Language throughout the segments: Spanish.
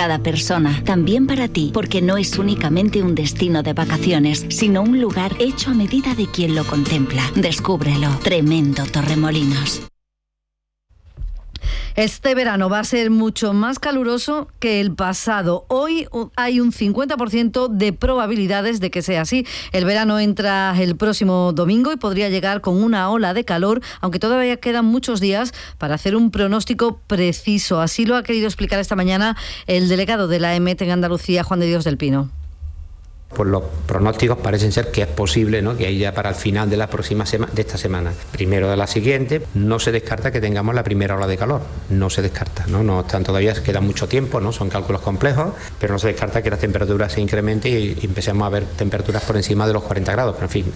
cada persona, también para ti, porque no es únicamente un destino de vacaciones, sino un lugar hecho a medida de quien lo contempla. Descúbrelo. Tremendo Torremolinos. Este verano va a ser mucho más caluroso que el pasado. Hoy hay un 50% de probabilidades de que sea así. El verano entra el próximo domingo y podría llegar con una ola de calor, aunque todavía quedan muchos días para hacer un pronóstico preciso. Así lo ha querido explicar esta mañana el delegado de la EMET en Andalucía, Juan de Dios del Pino. Pues los pronósticos parecen ser que es posible, ¿no?, que ahí ya para el final de la próxima de esta semana, primero de la siguiente, no se descarta que tengamos la primera ola de calor, no se descarta, no obstante todavía queda mucho tiempo, ¿no?, son cálculos complejos, pero no se descarta que las temperaturas se incrementen y empecemos a ver temperaturas por encima de los 40 grados, pero en fin,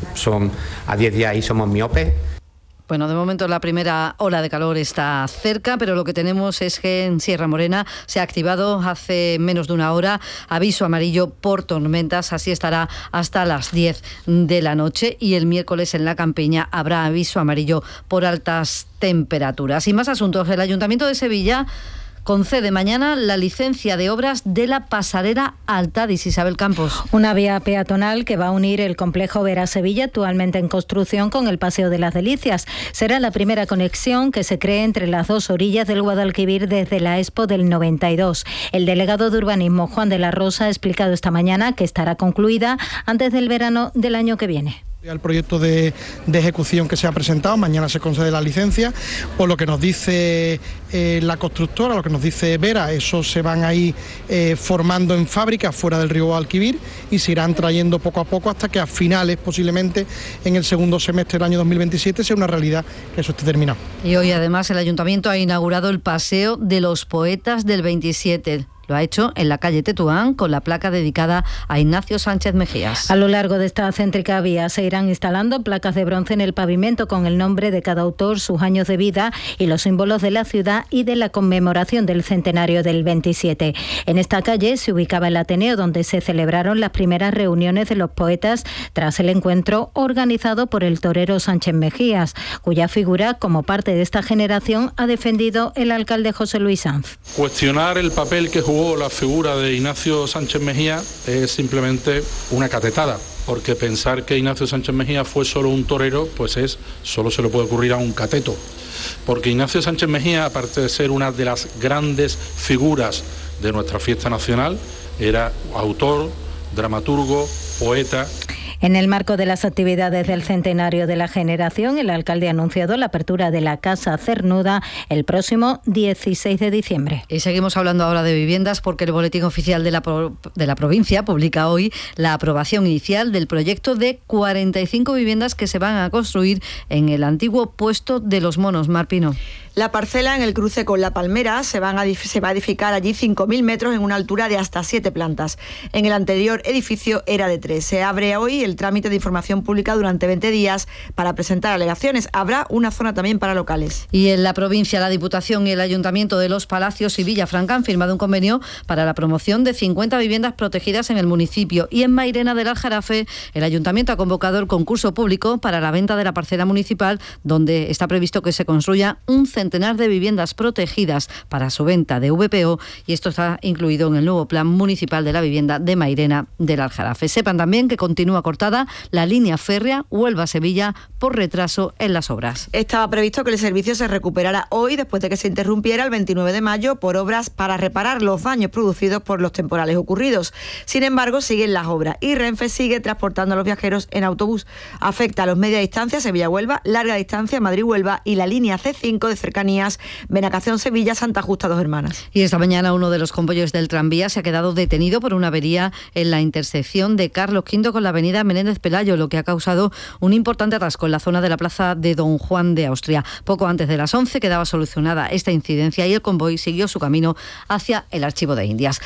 a 10 días ahí somos miopes. Bueno, de momento la primera ola de calor está cerca, pero lo que tenemos es que en Sierra Morena se ha activado hace menos de una hora aviso amarillo por tormentas, así estará hasta las 10 de la noche, y el miércoles en la Campiña habrá aviso amarillo por altas temperaturas. Y más asuntos. El Ayuntamiento de Sevilla concede mañana la licencia de obras de la pasarela Altadis. Isabel Campos. Una vía peatonal que va a unir el complejo Vera-Sevilla, actualmente en construcción, con el Paseo de las Delicias. Será la primera conexión que se cree entre las dos orillas del Guadalquivir desde la Expo del 92. El delegado de Urbanismo, Juan de la Rosa, ha explicado esta mañana que estará concluida antes del verano del año que viene. El proyecto de ejecución que se ha presentado, mañana se concede la licencia, por lo que nos dice la constructora, lo que nos dice Vera, esos se van a ir formando en fábricas fuera del río Guadalquivir y se irán trayendo poco a poco hasta que a finales, posiblemente en el segundo semestre del año 2027, sea una realidad que eso esté terminado. Y hoy además el Ayuntamiento ha inaugurado el Paseo de los Poetas del 27. Lo ha hecho en la calle Tetuán con la placa dedicada a Ignacio Sánchez Mejías. A lo largo de esta céntrica vía se irán instalando placas de bronce en el pavimento con el nombre de cada autor, sus años de vida y los símbolos de la ciudad y de la conmemoración del centenario del 27. En esta calle se ubicaba el Ateneo, donde se celebraron las primeras reuniones de los poetas tras el encuentro organizado por el torero Sánchez Mejías, cuya figura, como parte de esta generación, ha defendido el alcalde José Luis Sanz. Cuestionar el papel que jugó la figura de Ignacio Sánchez Mejía es simplemente una catetada, porque pensar que Ignacio Sánchez Mejía fue solo un torero, pues solo se le puede ocurrir a un cateto, porque Ignacio Sánchez Mejía, aparte de ser una de las grandes figuras de nuestra fiesta nacional, era autor, dramaturgo, poeta. En el marco de las actividades del centenario de la generación, el alcalde ha anunciado la apertura de la Casa Cernuda el próximo 16 de diciembre. Y seguimos hablando ahora de viviendas porque el Boletín Oficial de la provincia publica hoy la aprobación inicial del proyecto de 45 viviendas que se van a construir en el antiguo puesto de los Monos. Mar Pino. La parcela en el cruce con La Palmera se va a edificar allí 5.000 metros en una altura de hasta 7 plantas. En el anterior edificio era de 3. Se abre hoy el trámite de información pública durante 20 días para presentar alegaciones. Habrá una zona también para locales. Y en la provincia, la Diputación y el Ayuntamiento de Los Palacios y Villafranca han firmado un convenio para la promoción de 50 viviendas protegidas en el municipio. Y en Mairena del Aljarafe, el Ayuntamiento ha convocado el concurso público para la venta de la parcela municipal, donde está previsto que se construya un centenar de viviendas protegidas para su venta de VPO, y esto está incluido en el nuevo Plan Municipal de la Vivienda de Mairena del Aljarafe. Sepan también que continúa cortada la línea férrea Huelva-Sevilla por retraso en las obras. Estaba previsto que el servicio se recuperara hoy después de que se interrumpiera el 29 de mayo por obras para reparar los daños producidos por los temporales ocurridos. Sin embargo, siguen las obras y Renfe sigue transportando a los viajeros en autobús. Afecta a los media distancia Sevilla-Huelva, larga distancia Madrid-Huelva y la línea C5 de cercanías Benacación-Sevilla, Santa Justa, Dos Hermanas. Y esta mañana uno de los convoyes del tranvía se ha quedado detenido por una avería en la intersección de Carlos V con la avenida Menéndez Pelayo, lo que ha causado un importante atasco en la zona de la plaza de Don Juan de Austria. Poco antes de las 11 quedaba solucionada esta incidencia y el convoy siguió su camino hacia el Archivo de Indias.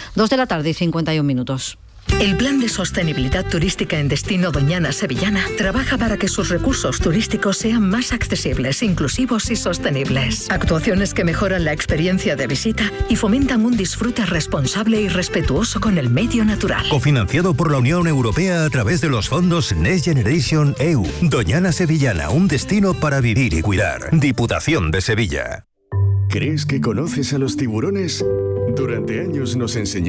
2:51 p.m. El Plan de Sostenibilidad Turística en Destino Doñana Sevillana trabaja para que sus recursos turísticos sean más accesibles, inclusivos y sostenibles. Actuaciones que mejoran la experiencia de visita y fomentan un disfrute responsable y respetuoso con el medio natural. Cofinanciado por la Unión Europea a través de los fondos Next Generation EU. Doñana Sevillana, un destino para vivir y cuidar. Diputación de Sevilla. ¿Crees que conoces a los tiburones? Durante años nos enseñaron